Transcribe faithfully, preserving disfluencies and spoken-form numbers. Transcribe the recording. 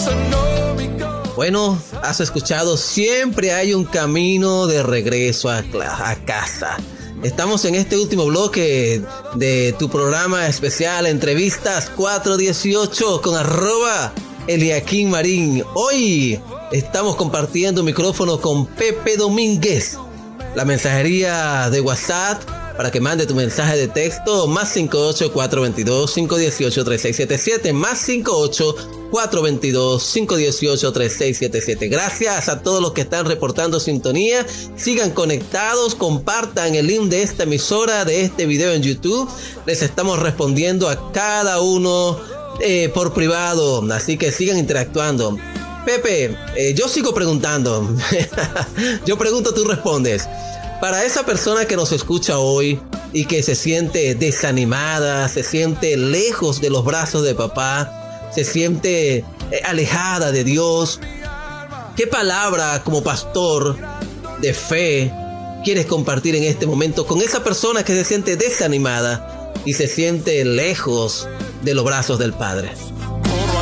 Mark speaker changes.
Speaker 1: Bueno, has escuchado, siempre hay un camino de regreso a, a casa. Estamos en este último bloque de tu programa especial Entrevistas cuatro dieciocho con arroba Eliakim Marín. Hoy estamos compartiendo micrófono con Pepe Domínguez. La mensajería de WhatsApp para que mande tu mensaje de texto, más cinco ocho cuatro dos dos cinco uno ocho tres seis siete siete, más cinco ocho cuatro dos dos cinco uno ocho tres seis siete siete. Gracias a todos los que están reportando sintonía. Sigan conectados, compartan el link de esta emisora, de este video en YouTube. Les estamos respondiendo a cada uno eh, por privado, así que sigan interactuando. Pepe, eh, yo sigo preguntando. Yo pregunto, tú respondes. Para esa persona que nos escucha hoy y que se siente desanimada, se siente lejos de los brazos de papá, se siente eh, alejada de Dios, ¿qué palabra como pastor de fe quieres compartir en este momento con esa persona que se siente desanimada y se siente lejos de los brazos del Padre?